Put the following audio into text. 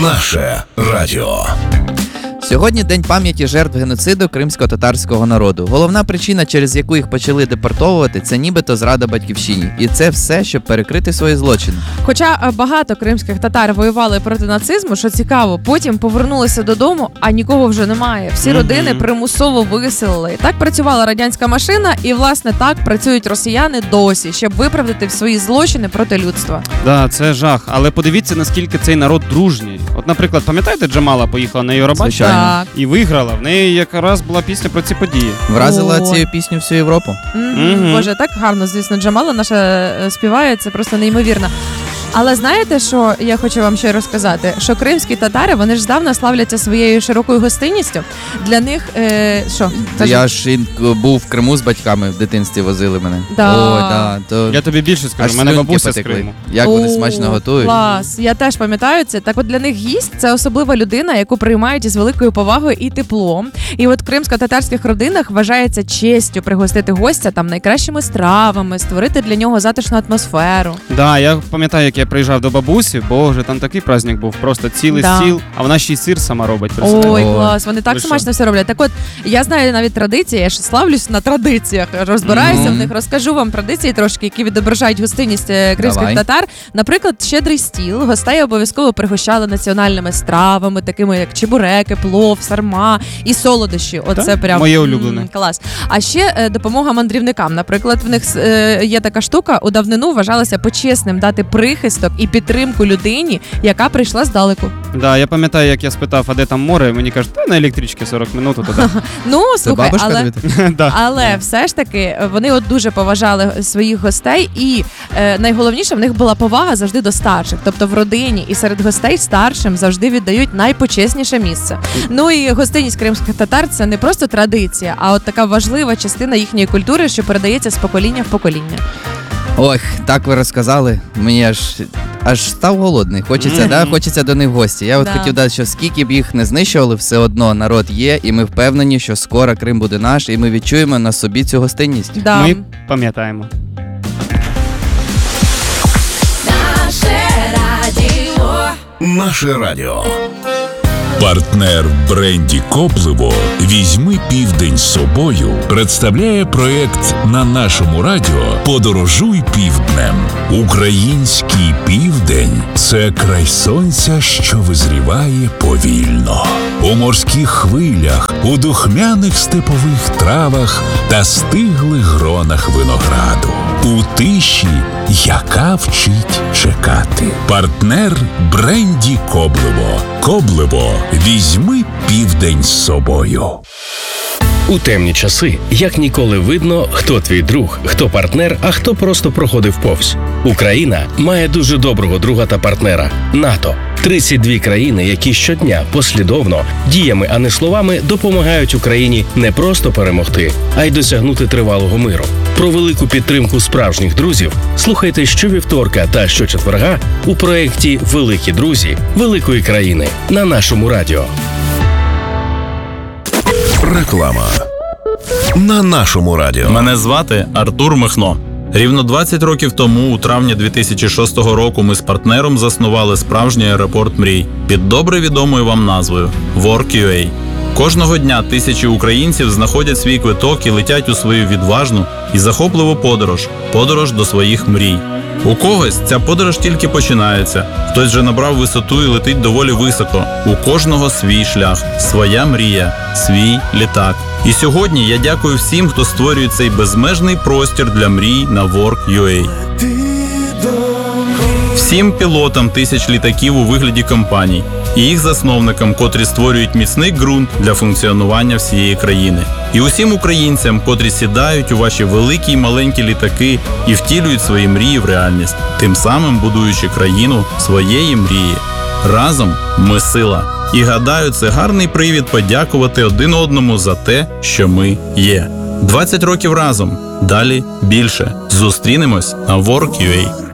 Наше радіо. Сьогодні День пам'яті жертв геноциду кримсько-татарського народу. Головна причина, через яку їх почали депортовувати, це нібито зрада батьківщині. І це все, щоб перекрити свої злочини. Хоча багато кримських татар воювали проти нацизму, що цікаво, потім повернулися додому, а нікого вже немає. Всі родини примусово виселили. І так працювала радянська машина, і, власне, так працюють росіяни досі, щоб виправдати свої злочини проти людства. Да, це жах. Але подивіться, наскільки цей народ дружній. От, наприклад, пам'ятаєте, Джамала поїхала на Євробачення? Звичайно. Так. І виграла. В неї якраз була пісня про ці події. Вразила О. цією пісню всю Європу. Боже, так гарно, звісно, Джамала наша співає, це просто неймовірно. Але знаєте, що я хочу вам ще розказати? Що кримські татари, вони ж здавна славляться своєю широкою гостинністю. Для них, що? Кажи. Я ж був в Криму з батьками, в дитинстві возили мене. Да. Ой, да, то... Я тобі більше скажу, Аж в мене слюнки бабуся з потекли. Криму. Як вони смачно готують. Клас, я теж пам'ятаю це. Так от для них гість – це особлива людина, яку приймають із великою повагою і теплом. І от в кримсько-татарських родинах вважається честю пригостити гостя там найкращими стравами, створити для нього затишну атмосферу. Да, я пам'ятаю, як я приїжджав до бабусі, боже, там такий праздник був, просто цілий стіл, а вона ще й сир сама робить. представляєте? Ой, Ой. клас, вони так Ви що? смачно все роблять. Так от, я знаю навіть традиції, я ж славлюсь на традиціях, розбираюся в них, розкажу вам традиції трошки, які відображають гостинність кримських Давай. татар. Наприклад, щедрий стіл, гостей обов'язково пригощали національними стравами, такими як чебуреки, плов, сарма і солодощі. Оце Так, прям моє улюблене. Клас. А ще допомога мандрівникам. Наприклад, в них є така штука, у давнину вважалося почесним дати прихисток і підтримку людині, яка прийшла здалеку. Да, я пам'ятаю, як я спитав, а де там море, мені кажуть, та на електричці 40 минут туди. Ну, Це слухай, бабушка але... тобі? Да. Але все ж таки вони от дуже поважали своїх гостей, і найголовніше в них була повага завжди до старших. Тобто в родині і серед гостей старшим завжди віддають найпочесніше місце. Ну і гостинність кримських татар – це не просто традиція, а от така важлива частина їхньої культури, що передається з покоління в покоління. Ох, так ви розказали, мені аж став голодний. Хочеться, да? Хочеться до них в гості. Я от Да. хотів дати, що скільки б їх не знищували, все одно народ є, і ми впевнені, що скоро Крим буде наш, і ми відчуємо на собі цю гостинність. Да. Ми пам'ятаємо. Наше радіо. Партнер в бренді «Коблево» «Візьми південь з собою» представляє проект на нашому радіо «Подорожуй півднем». Український південь – це край сонця, що визріває повільно. У морських хвилях, у духмяних степових травах та стиглих гронах винограду. У тиші, яка вчить чекати. Партнер бренді «Коблево». «Коблево» – «Візьми південь з собою». У темні часи як ніколи видно, хто твій друг, хто партнер, а хто просто проходив повз. Україна має дуже доброго друга та партнера – НАТО. 32 країни, які щодня послідовно, діями, а не словами, допомагають Україні не просто перемогти, а й досягнути тривалого миру. Про велику підтримку справжніх друзів слухайте щовівторка та щочетверга у проєкті «Великі друзі великої країни» на нашому радіо. Реклама. На нашому радіо. Мене звати Артур Михно. Рівно 20 років тому, у травні 2006 року, ми з партнером заснували справжній аеропорт мрій під добре відомою вам назвою Work.ua. Кожного дня тисячі українців знаходять свій квиток і летять у свою відважну і захопливу подорож до своїх мрій. У когось ця подорож тільки починається, хтось вже набрав висоту і летить доволі високо. У кожного свій шлях, своя мрія, свій літак. І сьогодні я дякую всім, хто створює цей безмежний простір для мрій на Work.ua. Всім пілотам тисяч літаків у вигляді компаній і їх засновникам, котрі створюють міцний ґрунт для функціонування всієї країни. І усім українцям, котрі сідають у ваші великі й маленькі літаки і втілюють свої мрії в реальність, тим самим будуючи країну своєї мрії. Разом ми сила. І гадаю, це гарний привід подякувати один одному за те, що ми є. 20 років разом. Далі більше. Зустрінемось на Work.ua.